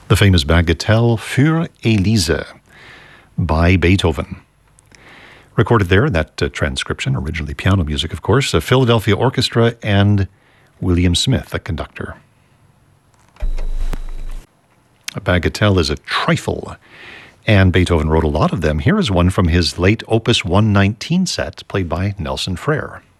The famous Bagatelle für Elise by Beethoven. Recorded there, that transcription, originally piano music, of course, a Philadelphia Orchestra and William Smith, the conductor. A bagatelle is a trifle, and Beethoven wrote a lot of them. Here is one from his late Opus 119 set, played by Nelson Frere.